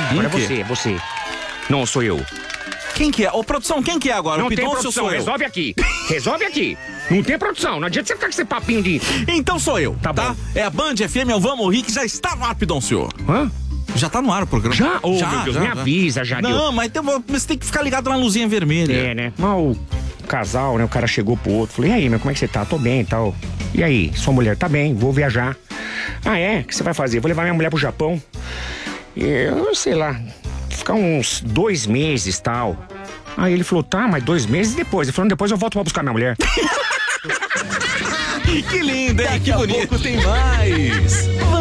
Agora é você. Não, sou eu. Quem que é? Ô, produção, quem que é agora? Não o tem Pidoncio produção, sou eu? resolve aqui. Não tem produção, não adianta você ficar com esse papinho de... Então sou eu, Tá bom. É a Band FM, eu Vamos Rir, que já está no ar, Pidoncio. Hã? Já tá no ar o programa. Já? Ô, meu Deus, me avisa, Jadil. Não, mas você tem que ficar ligado na luzinha vermelha. É, né? Mas o casal, né? O cara chegou pro outro. Falei, e aí, meu, como é que você tá? Tô bem e tal. E aí, sua mulher? Tá bem, vou viajar. Ah, é? O que você vai fazer? Vou levar minha mulher pro Japão. Eu sei lá, ficar uns 2 meses e tal. Aí ele falou, tá, mas 2 meses depois. Ele falou, depois eu volto pra buscar minha mulher. Que lindo, hein? Daqui Que a bonito. pouco tem mais.